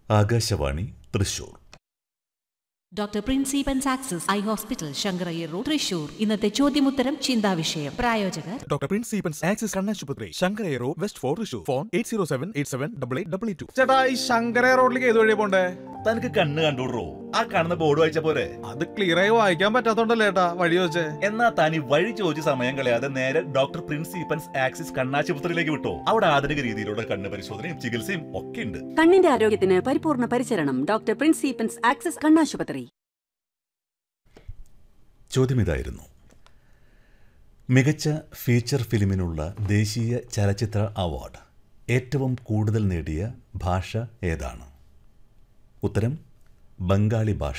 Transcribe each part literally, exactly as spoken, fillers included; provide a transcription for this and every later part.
Akashvani Thrissur. Doctor പ്രിൻസിപ്പൻസ് access eye hospital, Sankara Iyer road, Thrissur. ഇന്നത്തെ ചോദ്യമുത്തരം ചിന്താവിഷയം. പ്രായോജകർ ഡോക്ടർ പ്രിൻസിപ്പൻസ് ആക്സസ് കണ്ണാശുപത്രി, Sankara Iyer road, west four, Thrissur. Phone eight zero seven eight seven double eight double two. ചേട്ടാ, ഈ ശങ്കരയ്യർ റോഡിലേക്ക് ഏത് വഴിയാ പോണ്ടേ? തനിക്ക് കണ്ണ് കണ്ടോടോ, ആ കാണുന്ന ബോർഡ് വായിച്ച പോരെ. അത് ക്ലിയർ ആയി വായിക്കാൻ പറ്റാത്തോണ്ടല്ലേ ഏട്ടാ വഴി ചോദിച്ചേ. എന്നാ തനി വഴി ചോദിച്ച സമയം കളയാതെ നേരെ ഡോക്ടർ പ്രിൻസിപ്പൻസ് ആക്സിസ് കണ്ണാശുപത്രിയിലേക്ക് വിട്ടോ. അവിടെ ആധുനിക രീതിയിലുള്ള കണ്ണ് പരിശോധനയും ചികിത്സയും ഒക്കെ ഉണ്ട്. കണ്ണിന്റെ ആരോഗ്യത്തിന് പരിപൂർണ പരിചരണം. ഡോക്ടർ പ്രിൻസിപ്പൻസ് ആക്സിസ് കണ്ണാശുപത്രി. ചോദ്യം ഇതായിരുന്നു: മികച്ച ഫീച്ചർ ഫിലിമിനുള്ള ദേശീയ ചലച്ചിത്ര അവാർഡ് ഏറ്റവും കൂടുതൽ നേടിയ ഭാഷ ഏതാണ്? ഉത്തരം ബംഗാളി ഭാഷ.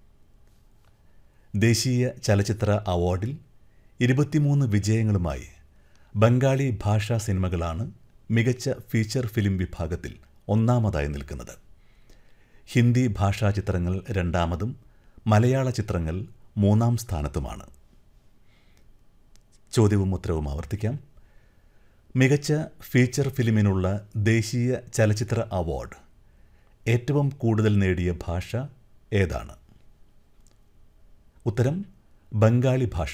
ദേശീയ ചലച്ചിത്ര അവാർഡിൽ ഇരുപത്തിമൂന്ന് വിജയങ്ങളുമായി ബംഗാളി ഭാഷാ സിനിമകളാണ് മികച്ച ഫീച്ചർ ഫിലിം വിഭാഗത്തിൽ ഒന്നാമതായി നിൽക്കുന്നത്. ഹിന്ദി ഭാഷാ ചിത്രങ്ങൾ രണ്ടാമതും മലയാള ചിത്രങ്ങൾ മൂന്നാം സ്ഥാനത്തുമാണ്. ചോദ്യവും ഉത്തരവും ആവർത്തിക്കാം. മികച്ച ഫീച്ചർ ഫിലിമിനുള്ള ദേശീയ ചലച്ചിത്ര അവാർഡ് ഏറ്റവും കൂടുതൽ നേടിയ ഭാഷ ഏതാണ്? ഉത്തരം ബംഗാളി ഭാഷ.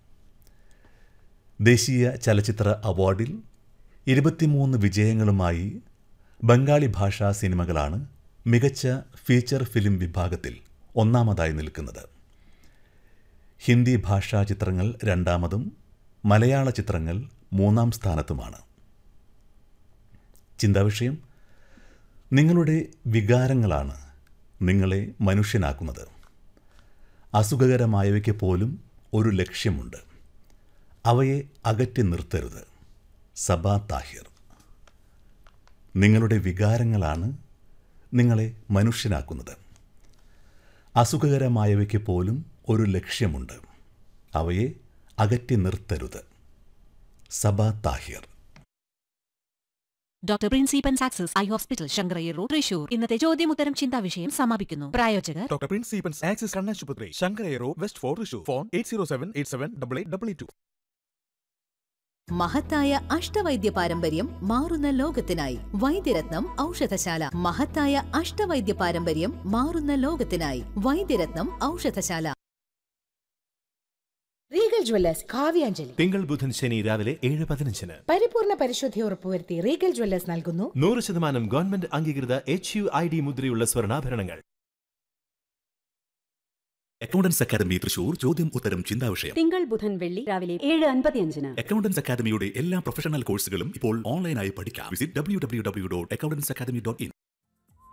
ദേശീയ ചലച്ചിത്ര അവാർഡിൽ ഇരുപത്തിമൂന്ന് വിജയങ്ങളുമായി ബംഗാളി ഭാഷാ സിനിമകളാണ് മികച്ച ഫീച്ചർ ഫിലിം വിഭാഗത്തിൽ ഒന്നാമതായി നിൽക്കുന്നത്. ഹിന്ദി ഭാഷാ ചിത്രങ്ങൾ രണ്ടാമതും മലയാള ചിത്രങ്ങൾ മൂന്നാം സ്ഥാനത്തുമാണ്. ചിന്താവിഷയം: നിങ്ങളുടെ വികാരങ്ങളാണ് നിങ്ങളെ മനുഷ്യനാക്കുന്നത്. അസുഖകരമായവയ്ക്ക് പോലും ഒരു ലക്ഷ്യമുണ്ട്. അവയെ അകറ്റി നിർത്തരുത്. സബാ താഹിർ. നിങ്ങളുടെ വികാരങ്ങളാണ് നിങ്ങളെ മനുഷ്യനാക്കുന്നത്. അസുഖകരമായവയ്ക്ക് പോലും ഒരു ലക്ഷ്യമുണ്ട്. അവയെ അകറ്റി നിർത്തരുത്. Saba Thahir. Doctor പ്രിൻസിപ്പൻസ് access eye hospital, Sankara Iyer road, Thrissur. ഇന്നത്തെ ചോദ്യമുത്തരം ചിന്താവിഷയം സമാപിക്കുന്നു. പ്രായോജകർ ഡോക്ടർ പ്രിൻസിപ്പൻസ് ആക്സസ് കണ്ണാശുപത്രി, Sankara Iyer road, west four, Thrissur. Phone eight zero seven eight seven double eight double two. മഹത്തായ അഷ്ടവൈദ്യ പാരമ്പര്യം മാറുന്ന ലോകത്തിനായി വൈദ്യരത്നം ഔഷധശാല. മഹത്തായ അഷ്ടവൈദ്യ പാരമ്പര്യം മാറുന്ന ലോകത്തിനായി വൈദ്യരത്നം ഔഷധശാല. Regal Jewellers Kavyanjali. തിങ്കൾ ബുധൻ ശനി രാവിലെ ഏഴ് പതിനഞ്ചിന് പരിപൂർണ പരിശുദ്ധി ഉറപ്പുവരുത്തി റീഗൽ ജ്വല്ലേഴ്സ് നൽകുന്നു നൂറ് ശതമാനം ഗവൺമെന്റ് അംഗീകൃത എച്ച് യു ഐ ഡി മുദ്രയുള്ള സ്വർണ്ണാഭരണങ്ങൾ. Accountants academy Thrissur. ചോദ്യം ഉത്തരം ചിന്താവിഷയം. തിങ്കൾ ബുധൻ വെള്ളി രാവിലെ ഏഴ് അൻപത്തിയഞ്ചിന്. അക്കൗണ്ടൻസ് അക്കാദമിയുടെ എല്ലാ പ്രൊഫഷണൽ കോഴ്സുകളും ഇപ്പോൾ ഓൺലൈനായി പഠിക്കാം. Visit W W W dot accountants academy dot in.